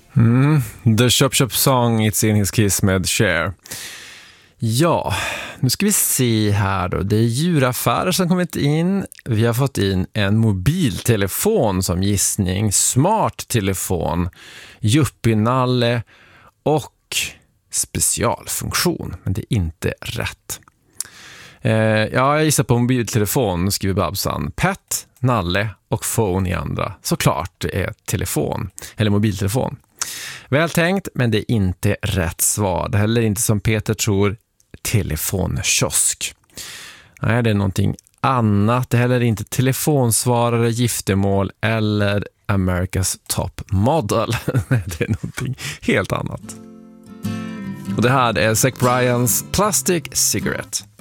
The Chop Chop Song, It's in His Kiss med Cher. Ja, nu ska vi se här då. Det är djuraffärer som kommit in. Vi har fått in en mobiltelefon som gissning, smarttelefon, juppinalle och specialfunktion. Men det är inte rätt. Jag gissar på mobiltelefon, skriver Babsan. Pet, nalle och phone i andra. Såklart det är telefon, eller mobiltelefon. Väl tänkt, men det är inte rätt svar. Det är heller inte som Peter tror, telefonkiosk. Nej, det är någonting annat. Det är heller inte telefonsvarare, giftermål eller America's Top Model. Det är någonting helt annat. Och det här är Zach Bryans Plastic Cigarette.